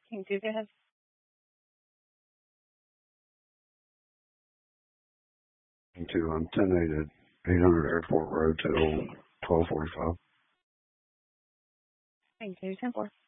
King 2, go ahead. To 10-8 at 800 Airport Road till 12:45. King 2, 10-4.